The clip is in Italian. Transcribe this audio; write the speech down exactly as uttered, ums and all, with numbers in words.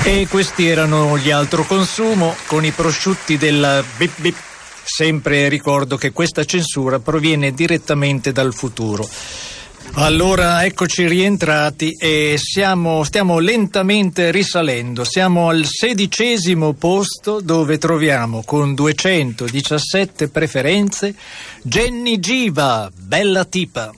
E questi erano gli Altro Consumo con i prosciutti della Bip Bip. Sempre ricordo che questa censura proviene direttamente dal futuro. Allora eccoci rientrati e siamo, stiamo lentamente risalendo. Siamo al sedicesimo posto, dove troviamo con duecentodiciassette preferenze Jenny Giva, Bella tipa.